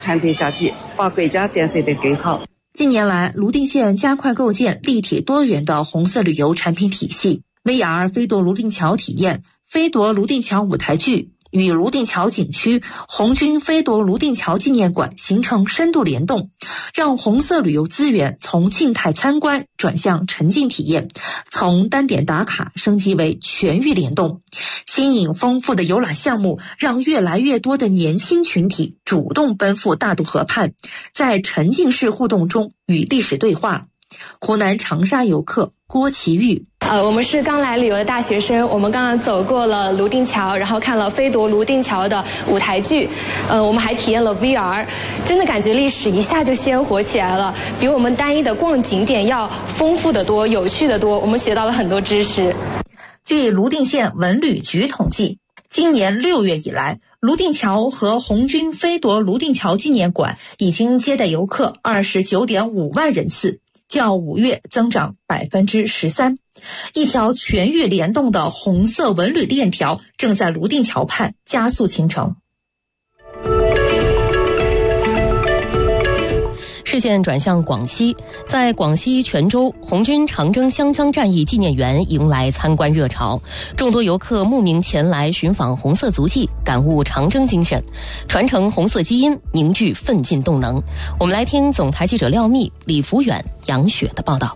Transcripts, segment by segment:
传承下去，把国家建设得更好。 近年来，泸定县加快构建立体多元的红色旅游产品体系， VR 飞夺泸定桥体验、飞夺泸定桥舞台剧与泸定桥景区、红军飞夺泸定桥纪念馆形成深度联动，让红色旅游资源从静态参观转向沉浸体验，从单点打卡升级为全域联动。新颖丰富的游览项目让越来越多的年轻群体主动奔赴大渡河畔，在沉浸式互动中与历史对话。湖南长沙游客郭奇玉， 我们是刚来旅游的大学生，我们刚刚走过了泸定桥，然后看了飞夺泸定桥的舞台剧，我们还体验了 VR， 真的感觉历史一下就鲜活起来了，比我们单一的逛景点要丰富得多，有趣得多，我们学到了很多知识。 据泸定县文旅局统计，今年6月以来，泸定桥和红军飞夺泸定桥纪念馆已经接待游客29.5万人次，较5月增长13%。一条全域联动的红色文旅链条正在泸定桥畔加速形成。 视线转向广西，在广西全州，红军长征湘江战役纪念园迎来参观热潮，众多游客慕名前来寻访红色足迹，感悟长征精神，传承红色基因，凝聚奋进动能。我们来听总台记者廖密、李福远、杨雪的报道。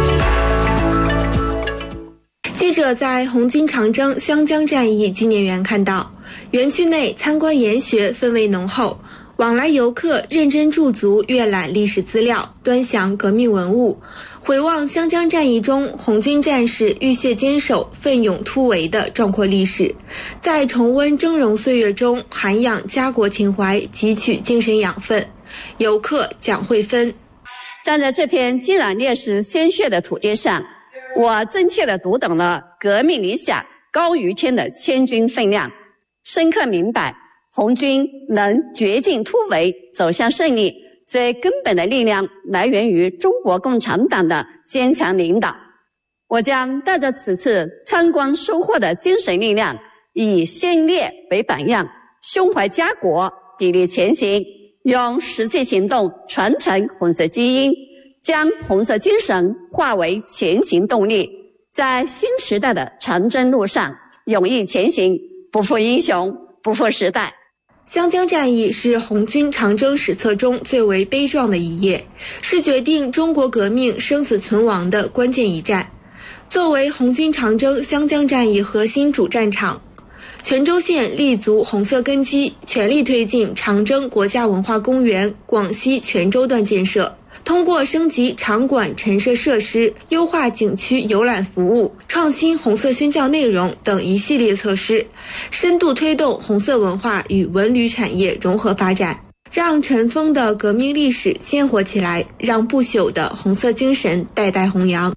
记者在红军长征湘江战役纪念园看到，园区内参观研学氛围浓厚，往来游客认真驻足阅览历史资料，端详革命文物，回望湘江战役中红军战士浴血坚守、奋勇突围的壮阔历史，在重温峥嵘岁月中涵养家国情怀，汲取精神养分。游客蒋慧芬， 站在这片浸染烈士鲜血的土地上，我真切地读懂了革命理想高于天的千钧分量，深刻明白红军能绝境突围走向胜利，最根本的力量来源于中国共产党的坚强领导。我将带着此次参观收获的精神力量，以先烈为榜样，胸怀家国，砥砺前行，用实际行动传承红色基因，将红色精神化为前行动力，在新时代的长征路上勇毅前行，不负英雄，不负时代。 湘江战役是红军长征史册中最为悲壮的一页，是决定中国革命生死存亡的关键一战。作为红军长征湘江战役核心主战场，全州县立足红色根基，全力推进长征国家文化公园广西全州段建设，通过升级场馆陈设设施、优化景区游览服务、创新红色宣教内容等一系列措施，深度推动红色文化与文旅产业融合发展，让尘封的革命历史鲜活起来，让不朽的红色精神代代弘扬。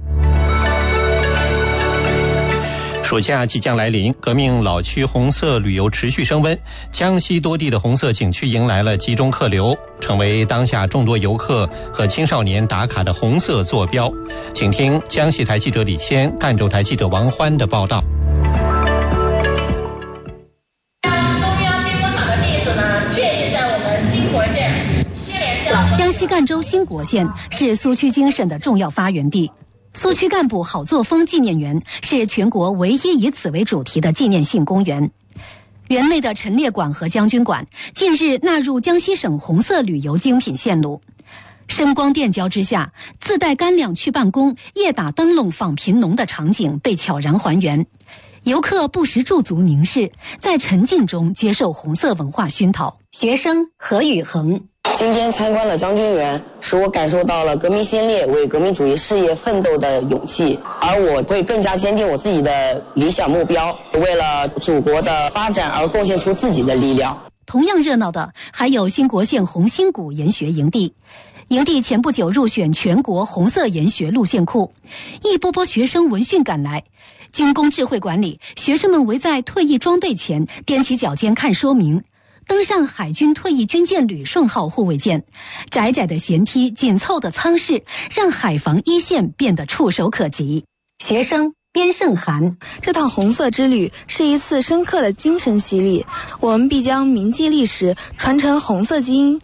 暑假即将来临，革命老区红色旅游持续升温，江西多地的红色景区迎来了集中客流，成为当下众多游客和青少年打卡的红色坐标。请听江西台记者李先、赣州台记者王欢的报道。 中央兵工厂的地址呢，确定在我们兴国县西连县。 江西赣州兴国县是苏区精神的重要发源地。苏区干部好作风纪念园是全国唯一以此为主题的纪念性公园。园内的陈列馆和将军馆近日纳入江西省红色旅游精品线路。声光电交之下，自带干粮去办公、夜打灯笼访贫农的场景被悄然还原。游客不时驻足凝视，在沉浸中接受红色文化熏陶。学生何宇恒， 今天参观了将军园，使我感受到了革命先烈为革命主义事业奋斗的勇气，而我会更加坚定我自己的理想目标，为了祖国的发展而贡献出自己的力量。 同样热闹的还有兴国县红星谷研学营地。营地前不久入选全国红色研学路线库，一波波学生闻讯赶来。军工智慧馆里，学生们围在退役装备前，踮起脚尖看说明。登上海军退役军舰旅顺号护卫舰，窄窄的舷梯、紧凑的舱室，让海防一线变得触手可及。学生边胜涵， 这趟红色之旅是一次深刻的精神洗礼，我们必将铭记历史，传承红色基因，